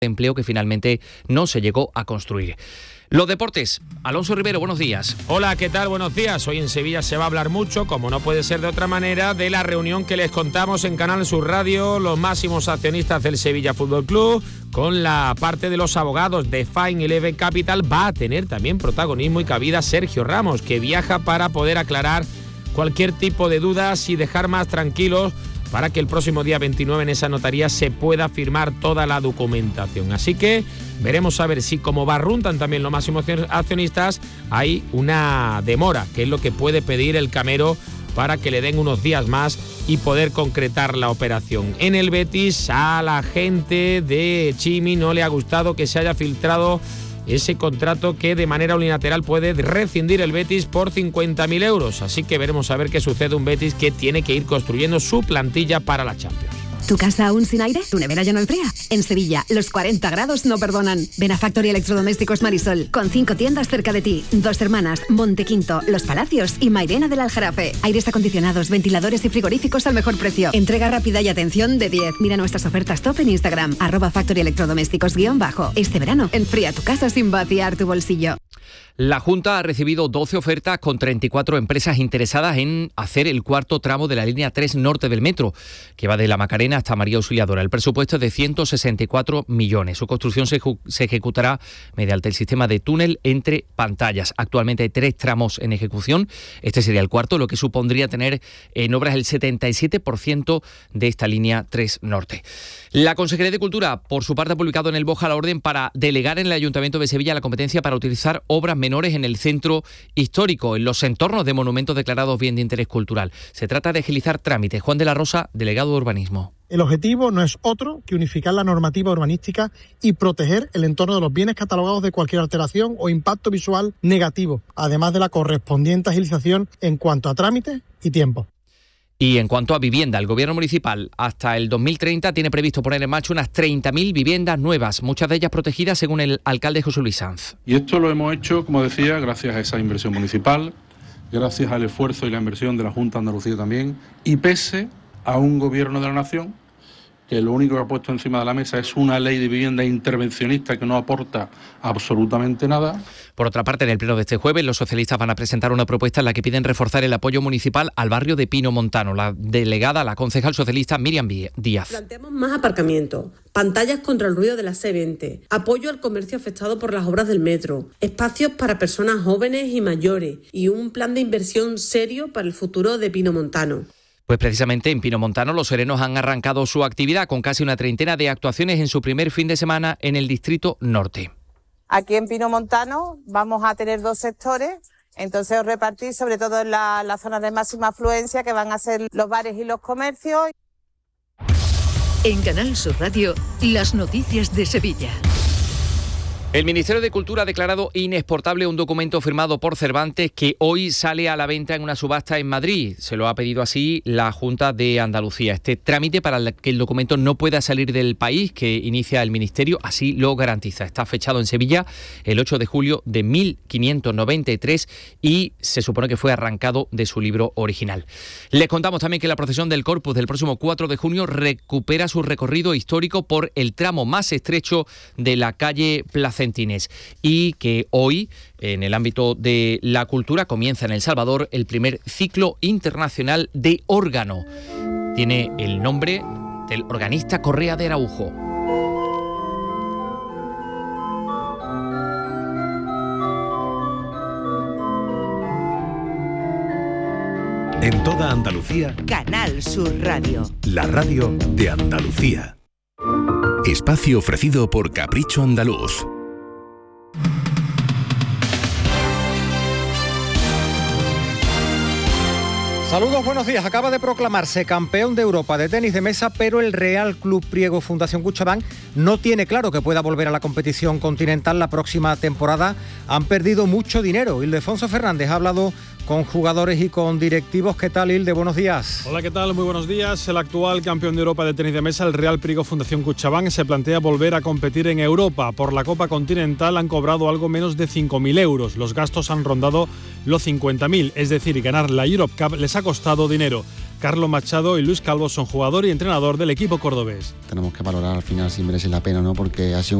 empleo que finalmente no se llegó a construir. Los deportes. Alonso Rivero, buenos días. Hola, ¿qué tal? Buenos días. Hoy en Sevilla se va a hablar mucho, como no puede ser de otra manera, de la reunión que les contamos en Canal Sur Radio, los máximos accionistas del Sevilla Fútbol Club, con la parte de los abogados de Fine Eleven Capital. Va a tener también protagonismo y cabida Sergio Ramos, que viaja para poder aclarar cualquier tipo de dudas y dejar más tranquilos para que el próximo día 29 en esa notaría se pueda firmar toda la documentación. Así que veremos a ver si, como barruntan también los máximos accionistas, hay una demora, que es lo que puede pedir el Camero para que le den unos días más y poder concretar la operación. En el Betis, a la gente de Chimi no le ha gustado que se haya filtrado ese contrato que de manera unilateral puede rescindir el Betis por 50.000 euros. Así que veremos a ver qué sucede. Un Betis que tiene que ir construyendo su plantilla para la Champions. ¿Tu casa aún sin aire? ¿Tu nevera ya no enfría? En Sevilla, los 40 grados no perdonan. Ven a Factory Electrodomésticos Marisol, con 5 tiendas cerca de ti. Dos Hermanas, Montequinto, Los Palacios y Mairena del Aljarafe. Aires acondicionados, ventiladores y frigoríficos al mejor precio. Entrega rápida y atención de 10. Mira nuestras ofertas top en Instagram, @Factory Electrodomésticos _. Este verano, enfría tu casa sin vaciar tu bolsillo. La Junta ha recibido 12 ofertas con 34 empresas interesadas en hacer el cuarto tramo de la línea 3 norte del metro, que va de La Macarena hasta María Auxiliadora. El presupuesto es de 164 millones. Su construcción se ejecutará mediante el sistema de túnel entre pantallas. Actualmente hay 3 tramos en ejecución. Este sería el cuarto, lo que supondría tener en obras el 77% de esta línea 3 norte. La Consejería de Cultura, por su parte, ha publicado en el BOJA la orden para delegar en el Ayuntamiento de Sevilla la competencia para utilizar obras menores en el centro histórico, en los entornos de monumentos declarados bien de interés cultural. Se trata de agilizar trámites. Juan de la Rosa, delegado de Urbanismo. El objetivo no es otro que unificar la normativa urbanística y proteger el entorno de los bienes catalogados de cualquier alteración o impacto visual negativo, además de la correspondiente agilización en cuanto a trámites y tiempo. Y en cuanto a vivienda, el Gobierno municipal hasta el 2030 tiene previsto poner en marcha unas 30.000 viviendas nuevas, muchas de ellas protegidas según el alcalde José Luis Sanz. Y esto lo hemos hecho, como decía, gracias a esa inversión municipal, gracias al esfuerzo y la inversión de la Junta de Andalucía también, y pese a un Gobierno de la Nación que lo único que ha puesto encima de la mesa es una ley de vivienda intervencionista que no aporta absolutamente nada. Por otra parte, en el pleno de este jueves, los socialistas van a presentar una propuesta en la que piden reforzar el apoyo municipal al barrio de Pino Montano. La delegada, la concejal socialista Miriam Díaz. Planteamos más aparcamientos, pantallas contra el ruido de la C20, apoyo al comercio afectado por las obras del metro, espacios para personas jóvenes y mayores y un plan de inversión serio para el futuro de Pino Montano. Pues precisamente en Pino Montano los serenos han arrancado su actividad con casi una treintena de actuaciones en su primer fin de semana en el Distrito Norte. Aquí en Pino Montano vamos a tener 2 sectores, entonces os repartís sobre todo en la zona de máxima afluencia, que van a ser los bares y los comercios. En Canal Sur Radio, las noticias de Sevilla. El Ministerio de Cultura ha declarado inexportable un documento firmado por Cervantes que hoy sale a la venta en una subasta en Madrid. Se lo ha pedido así la Junta de Andalucía. Este trámite para que el documento no pueda salir del país, que inicia el Ministerio, así lo garantiza. Está fechado en Sevilla el 8 de julio de 1593 y se supone que fue arrancado de su libro original. Les contamos también que la procesión del Corpus del próximo 4 de junio recupera su recorrido histórico por el tramo más estrecho de la calle Placentines y que hoy, en el ámbito de la cultura, comienza en El Salvador el primer ciclo internacional de órgano. Tiene el nombre del organista Correa de Araujo. En toda Andalucía, Canal Sur Radio. La radio de Andalucía. Espacio ofrecido por Capricho Andaluz. Saludos, buenos días. Acaba de proclamarse campeón de Europa de tenis de mesa, pero el Real Club Priego Fundación CaixaBank no tiene claro que pueda volver a la competición continental la próxima temporada. Han perdido mucho dinero. Ildefonso Fernández ha hablado con jugadores y con directivos. ¿Qué tal, Hilde? Buenos días. Hola, ¿qué tal? Muy buenos días. El actual campeón de Europa de tenis de mesa, el Real Priego Fundación CaixaBank, se plantea volver a competir en Europa. Por la Copa Continental han cobrado algo menos de 5.000 euros. Los gastos han rondado los 50.000, es decir, ganar la Europe Cup les ha costado dinero. Carlos Machado y Luis Calvo son jugador y entrenador del equipo cordobés. Tenemos que valorar al final si merece la pena o no, porque ha sido